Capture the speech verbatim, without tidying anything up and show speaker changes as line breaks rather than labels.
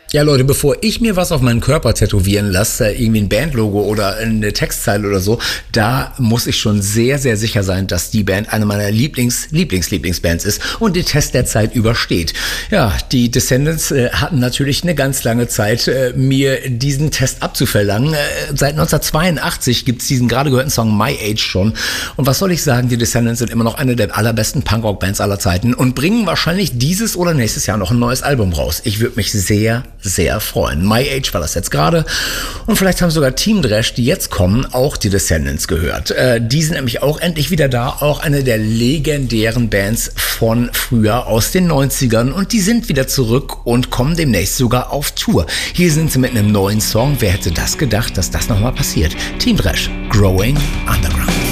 Ja, Leute, bevor ich mir was auf meinen Körper tätowieren lasse, irgendwie ein Bandlogo oder eine Textzeile oder so, da muss ich schon sehr, sehr sicher sein, dass die Band eine meiner Lieblings, Lieblings, Lieblingsbands ist und den Test der Zeit übersteht. Ja, die Descendants äh, hatten natürlich eine ganz lange Zeit, äh, mir diesen Test abzuverlangen. Äh, seit neunzehnhundertzweiundachtzig gibt's diesen gerade gehörten Song My Age schon. Und was soll ich sagen, die Descendants sind immer noch eine der allerbesten Punkrock-Bands aller Zeiten und bringen wahrscheinlich dieses oder nächstes Jahr noch ein neues Album raus. Ich würde mich sehr, sehr freuen. My Age war das jetzt gerade. Und vielleicht haben sogar Team Dresch, die jetzt kommen, auch die Descendants gehört. Äh, die sind nämlich auch endlich wieder da. Auch eine der legendären Bands von früher aus den neunzigern. Und die sind wieder zurück und kommen demnächst sogar auf Tour. Hier sind sie mit einem neuen Song. Wer hätte das gedacht, dass das nochmal passiert? Team Dresch, Growing Underground.